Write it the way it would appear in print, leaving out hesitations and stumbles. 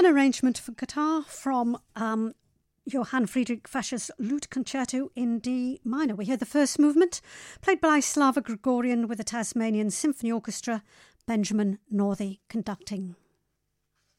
an arrangement for guitar from Johann Friedrich Fascher's Lute Concerto in D minor. We hear the first movement, played by Slava Gregorian with the Tasmanian Symphony Orchestra, Benjamin Northey conducting.